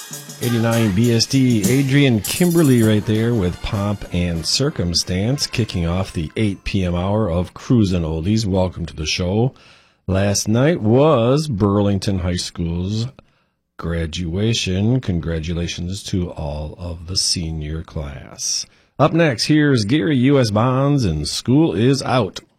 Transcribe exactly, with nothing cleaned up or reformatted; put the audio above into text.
eighty-nine B S D, Adrian Kimberly right there with Pomp and Circumstance, kicking off the eight p.m. hour of Cruisin' Oldies. Welcome to the show. Last night was Burlington High School's graduation. Congratulations to all of the senior class. Up next, here's Gary U S. Bonds, and School is Out.